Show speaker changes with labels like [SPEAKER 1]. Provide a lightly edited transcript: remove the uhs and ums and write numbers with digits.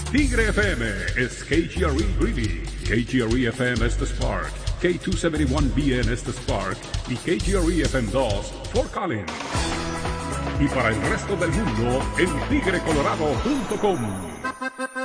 [SPEAKER 1] Tigre FM is KGRE Greeley, KGRE FM Estes Park, K271BN Estes Park y KGRE FM 2 Fort Collins. Y para el resto del mundo en tigrecolorado.com.